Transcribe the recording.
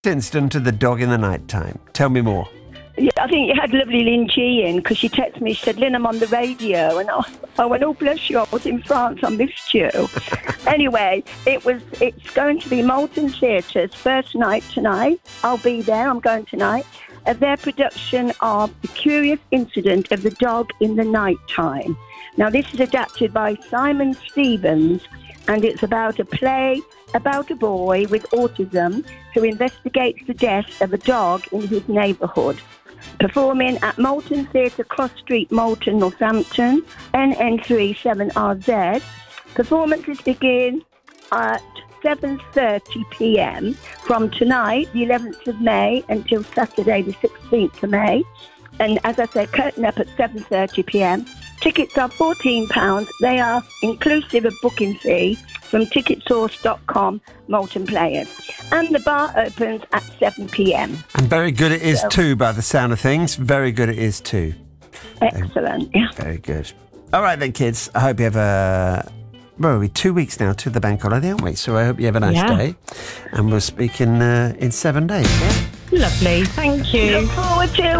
incident to the dog in the night time? Tell me more. Yeah, I think you had lovely Lynn G in, because she texted me, she said, Lynn, I'm on the radio. And I went, oh, bless you, I was in France, I missed you. Anyway, it's going to be Moulton Theatre's first night tonight. I'll be there, I'm going tonight. Of their production of The Curious Incident of the Dog in the Night Time. Now, this is adapted by Simon Stevens, and it's about a play about a boy with autism who investigates the death of a dog in his neighbourhood. Performing at Moulton Theatre, Cross Street, Moulton, Northampton, NN37RZ. Performances begin at 7:30pm from tonight, the 11th of May, until Saturday, the 16th of May. And as I said, curtain up at 7:30pm. Tickets are £14. They are inclusive of booking fee from ticketsource.com, Moulton Players. And the bar opens at 7pm. And very good it is too, by the sound of things. Very good it is too. Excellent, yeah. Very good. All right then, kids. I hope you have well, we're 2 weeks now to the bank holiday, aren't we? So I hope you have a nice day. And we'll speak in 7 days, yeah? Lovely. Thank you. Look forward to